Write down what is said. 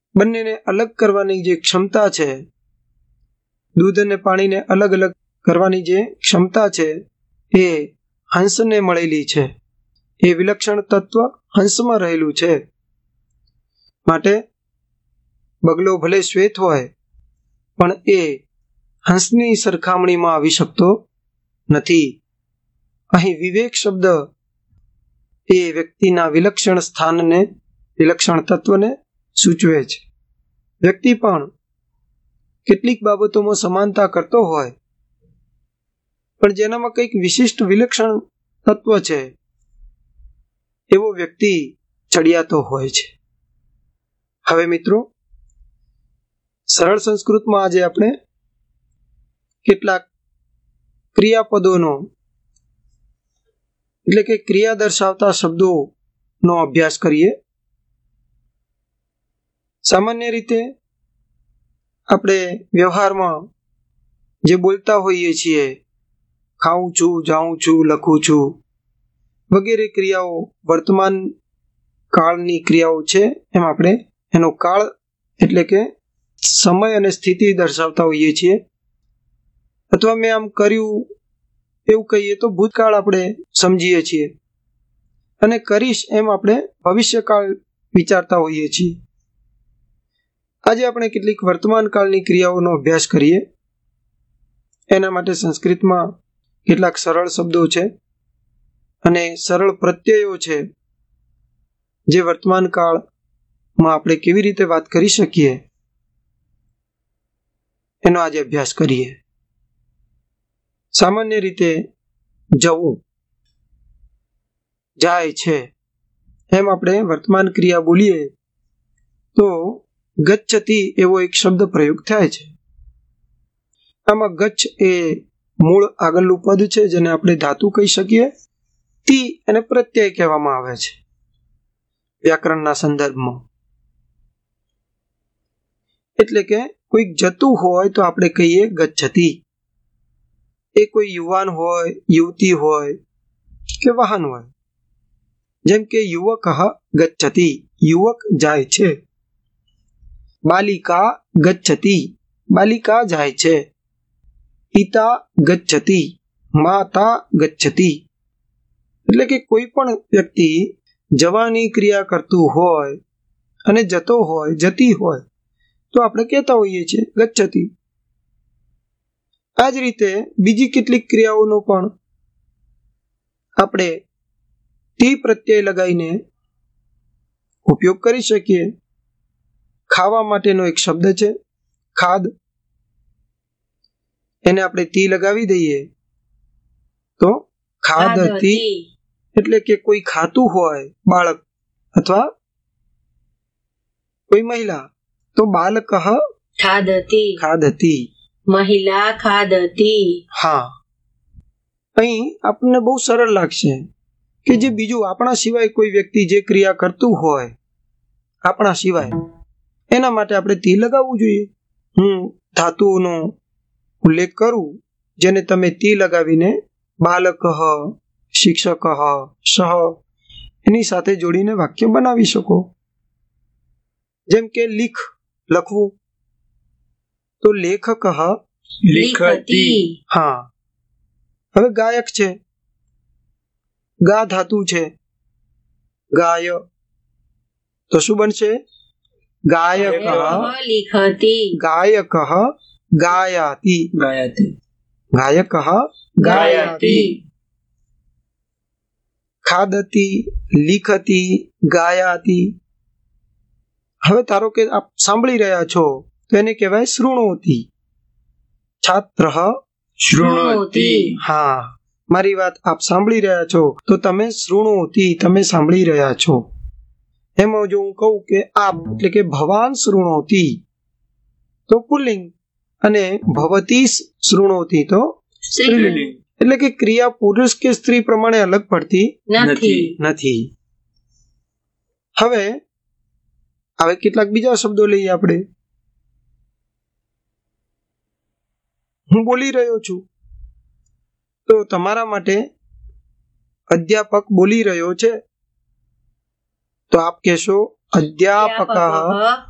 બંનેને અલગ કરવાની જે ક્ષમતા છે, દૂધ અને પાણીને અલગ અલગ કરવાની જે ક્ષમતા છે એ હંસને મળેલી છે. એ વિલક્ષણ તત્વ હંસમાં રહેલું છે. માટે બગલો ભલે શ્વેત હોય પણ એ હંસની સરખામણીમાં આવી શકતો નથી. અહીં વિવેક શબ્દ એ વ્યક્તિના વિલક્ષણ સ્થાનને, વિલક્ષણ તત્વને સૂચવે છે. વ્યક્તિ પણ કેટલીક બાબતોમાં સમાનતા કરતો હોય પણ જેનામાં કંઈક વિશિષ્ટ વિલક્ષણ તત્વ છે એવો વ્યક્તિ ચડિયાતો હોય છે. હવે મિત્રો, સરળ સંસ્કૃતમાં આજે આપણે કેટલાક ક્રિયાપદોનો એટલે કે ક્રિયા દર્શાવતા શબ્દોનો અભ્યાસ કરીએ. સામાન્ય રીતે આપણે વ્યવહારમાં જે બોલતા હોઈએ છીએ, ખાઉં છું, જાઉં છું, લખું છું વગેરે ક્રિયાઓ વર્તમાન કાળની ક્રિયાઓ છે. એમ આપણે એનો કાળ એટલે કે સમય અને સ્થિતિ દર્શાવતા હોઈએ છીએ. અથવા મેં આમ કર્યું એવું કહીએ તો ભૂતકાળ આપણે સમજીએ છીએ અને કરીશ એમ આપણે ભવિષ્યકાળ વિચારતા હોઈએ છીએ. આજે આપણે કેટલીક વર્તમાન કાળની ક્રિયાઓનો અભ્યાસ કરીએ. એના માટે સંસ્કૃતમાં કેટલાક સરળ શબ્દો છે અને સરળ પ્રત્યયો છે જે વર્તમાન કાળમાં આપણે કેવી રીતે વાત કરી શકીએ એનો આજે અભ્યાસ કરીએ. સામાન્ય રીતે જવું, જાય છે એમ આપણે વર્તમાન ક્રિયા બોલીએ તો ગચ્છતિ એવો એક શબ્દ પ્રયોગ થાય છે. આમાં ગચ્છ એ મૂળ આગળનું પદ છે જેને આપણે ધાતુ કહી શકીએ. તી એને પ્રત્યય કહેવામાં આવે છે વ્યાકરણના સંદર્ભમાં. એટલે કે કોઈક જતું હોય તો આપણે કહીએ ગચ્છતિ. એ કોઈ યુવાન હોય, યુવતી હોય કે વાહન હોય. જેમ કે યુવક ગચ્છતિ, યુવક જાય છે. બાલિકા ગચ્છતિ, બાલિકા જાય છે. પિતા ગચ્છતિ, માતા ગચ્છતિ. એટલે કે કોઈ પણ વ્યક્તિ જવાની ક્રિયા કરતું હોય અને જતો હોય, જતી હોય તો આપણે કહેતા હોઈએ છીએ ગચ્છતિ. આ જ રીતે બીજી કેટલીક ક્રિયાઓનો પણ આપણે તી પ્રત્યય લગાવીને ઉપયોગ કરી શકીએ. ખાવા માટેનો એક શબ્દ છે ખાદ. એને આપણે તી લગાવી દઈએ તો ખાદતી. એટલે કે કોઈ ખાતું હોય બાળક અથવા કોઈ મહિલા તો બાલક ખાદતી, ખાદતી, મહિલા ખાદતી. હા, અહીં આપણને બહુ સરળ લાગશે કે જે બીજું આપણા સિવાય કોઈ વ્યક્તિ જે ક્રિયા કરતું હોય આપણા સિવાય એના માટે આપણે તી લગાવવું જોઈએ. હું ધાતુઓનો ઉલ્લેખ કરું જેને તમે તી લગાવીને બાલક, શિક્ષક, સહ એની સાથે જોડીને વાક્ય બનાવી શકો. જેમ કે લીખ, લખવું તો લેખક લિખતી. હા. હવે ગાયક છે, ગા ધાતુ છે, ગાય તો શું બનશે? ગાયક, લિખતી. ગાયક ગાયાતિ, ગાયક ગાયાતિ. ખાદતી, લિખતી, ગાયાતિ. હવે ધારો કે આપ સાંભળી રહ્યા છો તો એને કહેવાય શૃણોતિ. છાત્ર શૃણોતિ. હા, મારી વાત આપ સાંભળી રહ્યા છો તો તમે શૃણોતિ, તમે સાંભળી રહ્યા છો. એમાં જો હું કહું કે આપ એટલે કે ભવાન શૃણોતિ તો પુલ્લિંગ અને ભવતી શૃણોતિ તો સ્ત્રીલિંગ. એટલે કે ક્રિયા પુરુષ કે સ્ત્રી પ્રમાણે અલગ પડતી નથી. હવે કેટલાક બીજા શબ્દો લઈએ આપણે. હું બોલી રહ્યો છું તો તમારા માટે અધ્યાપક બોલી રહ્યો છે તો આપ કહેશો અધ્યાપક.